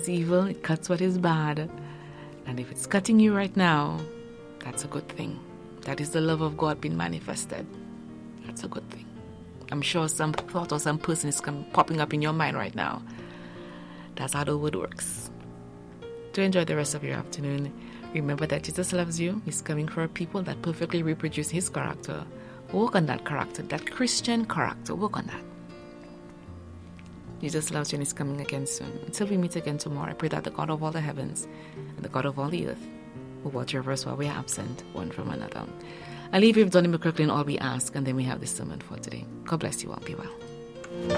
is evil, it cuts what is bad. And if it's cutting you right now, that's a good thing. That is the love of God being manifested. That's a good thing. I'm sure some thought or some person is popping up in your mind right now. That's how the word works. To enjoy the rest of your afternoon, remember that Jesus loves you. He's coming for a people that perfectly reproduce His character. Work on that character, that Christian character. Work on that. Jesus loves you and He's coming again soon. Until we meet again tomorrow, I pray that the God of all the heavens and the God of all the earth will watch over us while we are absent one from another. I'll leave you with Donnie McCracken, all we ask, and then we have the sermon for today. God bless you all. Be well.